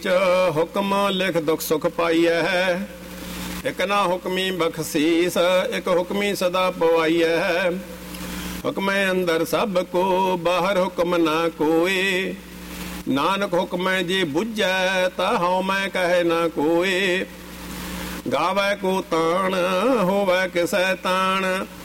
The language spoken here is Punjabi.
ਹੁਕਮ ਲਿਖ ਦੁਖ ਸੁਖ ਪਾਈਐ। ਇੱਕ ਨਾ ਹੁਕਮੀ ਬਖਸ਼ੀਸ ਇੱਕ ਹੁਕਮੀ ਸਦਾ ਪਵਾਈਐ। ਹੁਕਮੈ ਅੰਦਰ ਸਭ ਕੋ ਬਾਹਰ ਹੁਕਮ ਨਾ ਕੋਏ। ਨਾਨਕ ਹੁਕਮੈ ਜੇ ਬੁੱਝੈ ਤਾ ਹਉ ਮੈਂ ਕਹੈ ਨਾ ਕੋਏ। ਗਾਵੈ ਕੋ ਤਾਣ ਹੋਵੈ ਕਿਸੈ ਤਾਣ